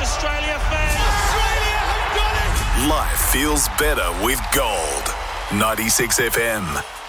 Australia fans. Australia have done it! Life feels better with gold. 96 FM.